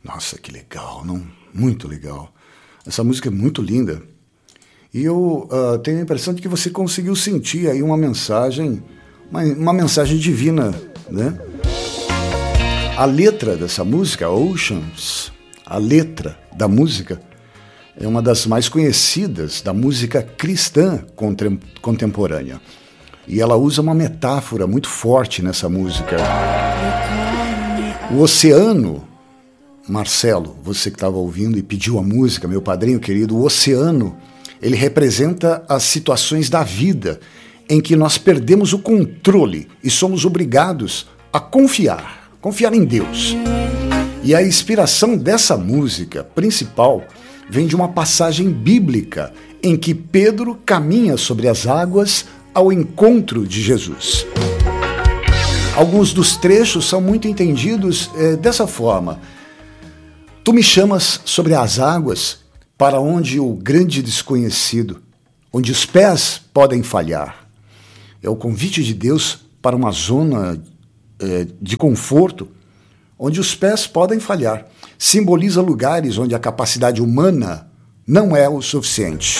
Nossa, que legal, não? Muito legal. Essa música é muito linda. E eu tenho a impressão de que você conseguiu sentir aí uma mensagem divina, né? A letra dessa música, Oceans, a letra da música, é uma das mais conhecidas da música cristã contemporânea. E ela usa uma metáfora muito forte nessa música. O oceano, Marcelo, você que estava ouvindo e pediu a música, meu padrinho querido, o oceano, ele representa as situações da vida em que nós perdemos o controle e somos obrigados a confiar em Deus. E a inspiração dessa música principal vem de uma passagem bíblica em que Pedro caminha sobre as águas ao encontro de Jesus. Alguns dos trechos são muito entendidos dessa forma. Tu me chamas sobre as águas para onde o grande desconhecido, onde os pés podem falhar. É o convite de Deus para uma zona de conforto, onde os pés podem falhar. Simboliza lugares onde a capacidade humana não é o suficiente.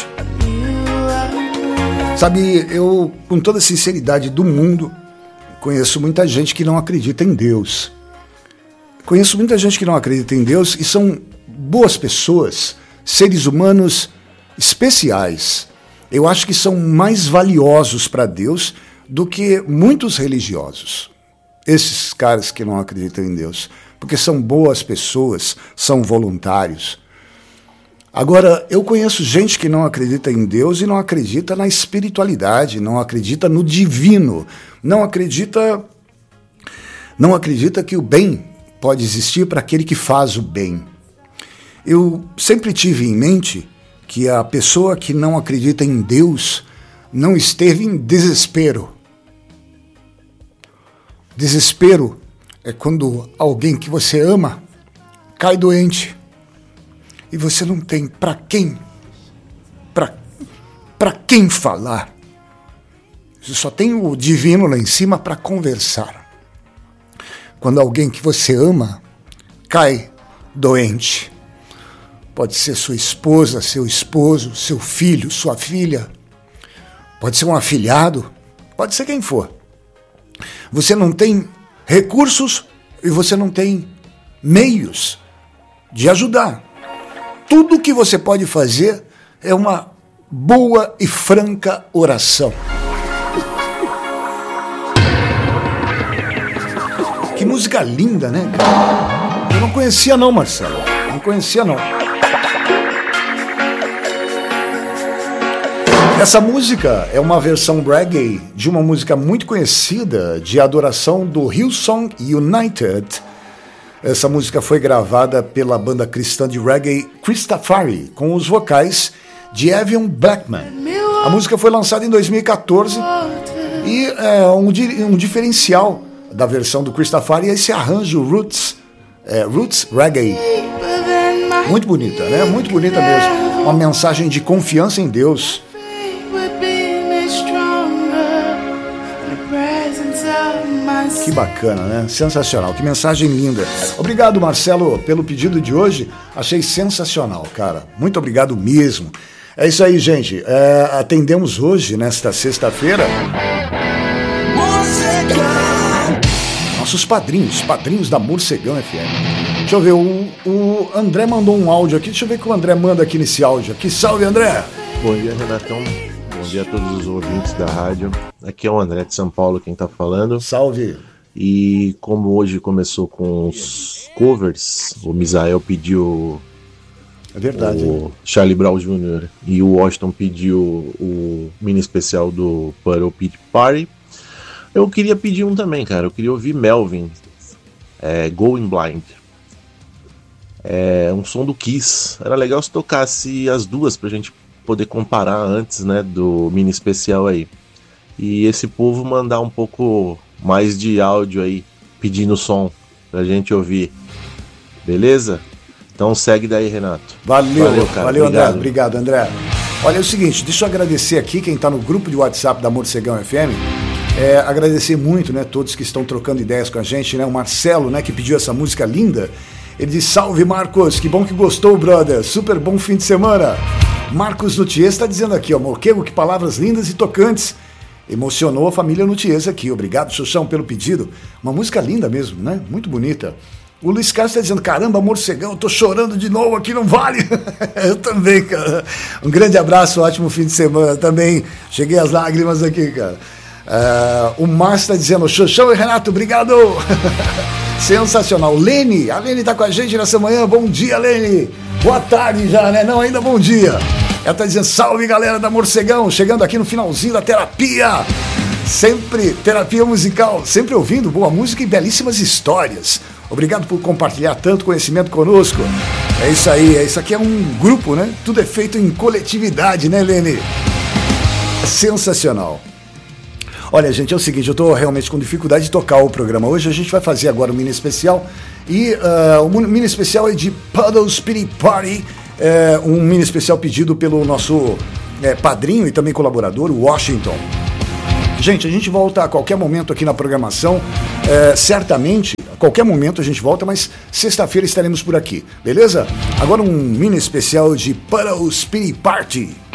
Sabe, eu, com toda a sinceridade do mundo, conheço muita gente que não acredita em Deus. Conheço muita gente que não acredita em Deus e são boas pessoas, seres humanos especiais. Eu acho que são mais valiosos para Deus do que muitos religiosos. Esses caras que não acreditam em Deus, porque são boas pessoas, são voluntários. Agora, eu conheço gente que não acredita em Deus e não acredita na espiritualidade, não acredita no divino, não acredita que o bem pode existir para aquele que faz o bem. Eu sempre tive em mente que a pessoa que não acredita em Deus não esteve em desespero. Desespero é quando alguém que você ama cai doente e você não tem para quem falar. Você só tem o divino lá em cima para conversar. Quando alguém que você ama cai doente, pode ser sua esposa, seu esposo, seu filho, sua filha, pode ser um afilhado, pode ser quem for. Você não tem recursos e você não tem meios de ajudar. Tudo que você pode fazer é uma boa e franca oração. Que música linda, né, cara? Eu não conhecia não, Marcelo. Não conhecia não. Essa música é uma versão reggae de uma música muito conhecida de adoração do Hillsong United. Essa música foi gravada pela banda cristã de reggae Christafari, com os vocais de Evan Blackman. A música foi lançada em 2014 e um diferencial da versão do Christafari é esse arranjo roots reggae. Muito bonita, né? Muito bonita mesmo. Uma mensagem de confiança em Deus. Que bacana, né? Sensacional, que mensagem linda. Obrigado, Marcelo, pelo pedido de hoje. Achei sensacional, cara. Muito obrigado mesmo. É isso aí, gente. Atendemos hoje, nesta sexta-feira, nossos padrinhos da Morcegão FM. Deixa eu ver, o André mandou um áudio aqui. Deixa eu ver o que o André manda aqui nesse áudio aqui. Salve, André! Bom dia, Renatão. Bom dia a todos os ouvintes da rádio. Aqui é o André de São Paulo quem tá falando. Salve! E como hoje começou com os covers, o Misael pediu o Charlie Brown Jr. e o Washington pediu o mini especial do Puddle Pit Party. Eu queria pedir um também, cara. Eu queria ouvir Melvin, Going Blind. É um som do Kiss. Era legal se tocasse as duas pra gente poder comparar antes, né, do mini especial aí. E esse povo mandar um pouco mais de áudio aí, pedindo som pra gente ouvir. Beleza? Então segue daí, Renato. Valeu, cara. Valeu, André. Obrigado, André. Olha, é o seguinte, deixa eu agradecer aqui quem tá no grupo de WhatsApp da Morcegão FM. Agradecer muito, né, todos que estão trocando ideias com a gente, né? O Marcelo, né, que pediu essa música linda. Ele diz, salve Marcos, que bom que gostou, brother, super bom fim de semana. Marcos Nutiers está dizendo aqui, ó, Morquego, que palavras lindas e tocantes. Emocionou a família Nutiers aqui, obrigado, Xuxão, pelo pedido. Uma música linda mesmo, né? Muito bonita. O Luiz Carlos está dizendo, caramba, Morcegão, eu tô chorando de novo aqui, não vale. Eu também, cara. Um grande abraço, ótimo fim de semana. Também cheguei às lágrimas aqui, cara. O Márcio está dizendo, Xuxão e Renato, obrigado. Sensacional. Lene, a Lene está com a gente nessa manhã. Bom dia, Lene. Boa tarde já, né? Não, ainda bom dia. Ela está dizendo, salve, galera da Morcegão. Chegando aqui no finalzinho da terapia. Sempre terapia musical, sempre ouvindo boa música e belíssimas histórias. Obrigado por compartilhar tanto conhecimento conosco. É isso aí, isso aqui é um grupo, né? Tudo é feito em coletividade, né, Lene? É sensacional. Olha, gente, é o seguinte, eu estou realmente com dificuldade de tocar o programa. Hoje a gente vai fazer agora um mini especial. E o mini especial é de Puddle Spirit Party. Um mini especial pedido pelo nosso padrinho e também colaborador, o Washington. Gente, a gente volta a qualquer momento aqui na programação. Certamente, a qualquer momento a gente volta, mas sexta-feira estaremos por aqui, beleza? Agora um mini especial de Puddle Spirit Party.